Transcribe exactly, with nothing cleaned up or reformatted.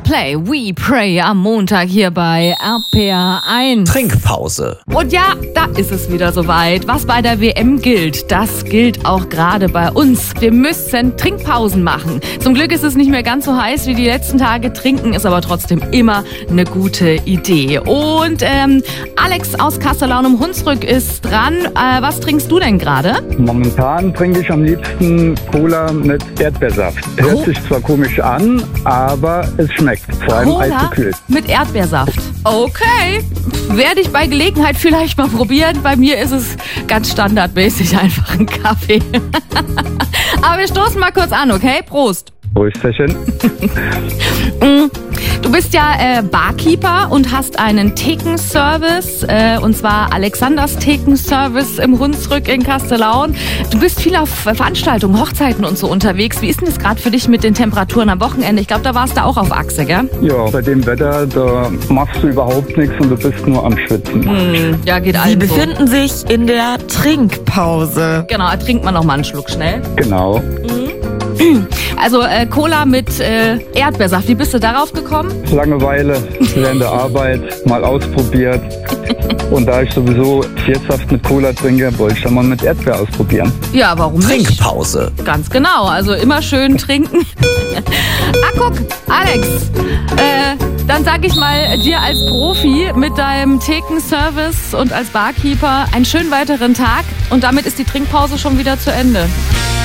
Play, We Pray am Montag hier bei R P R eins. Trinkpause. Und ja, da ist es wieder soweit. Was bei der W M gilt, das gilt auch gerade bei uns. Wir müssen Trinkpausen machen. Zum Glück ist es nicht mehr ganz so heiß wie die letzten Tage. Trinken ist aber trotzdem immer eine gute Idee. Und ähm, Alex aus Kastellaun im Hunsrück ist dran. Äh, was trinkst du denn gerade? Momentan trinke ich am liebsten Cola mit Erdbeersaft. Hört Oh. sich zwar komisch an, aber es schmeckt. Vor allem Cola eisgekühlt. mit Erdbeersaft. Okay, werde ich bei Gelegenheit vielleicht mal probieren. Bei mir ist es ganz standardmäßig einfach ein Kaffee. Aber wir stoßen mal kurz an, okay? Prost. Prösterchen. Du bist ja äh, Barkeeper und hast einen Thekenservice, äh, und zwar Alexanders Thekenservice im Hunsrück in Kastellaun. Du bist viel auf Veranstaltungen, Hochzeiten und so unterwegs. Wie ist denn das gerade für dich mit den Temperaturen am Wochenende? Ich glaube, da warst du auch auf Achse, gell? Ja, bei dem Wetter, da machst du überhaupt nichts und du bist nur am Schwitzen. Hm, ja, geht Sie allen so. befinden sich in der Trinkpause. Genau, da trinkt man noch mal einen Schluck schnell. Genau. Also äh, Cola mit äh, Erdbeersaft. Wie bist du darauf gekommen? Langeweile, während der Arbeit mal ausprobiert. Und da ich sowieso Viersaft mit Cola trinke, wollte ich dann mal mit Erdbeer ausprobieren. Ja, warum nicht? Trinkpause. Ganz genau. Also immer schön trinken. Ah, guck, Alex. Äh, dann sag ich mal dir als Profi mit deinem Thekenservice und als Barkeeper einen schönen weiteren Tag. Und damit ist die Trinkpause schon wieder zu Ende.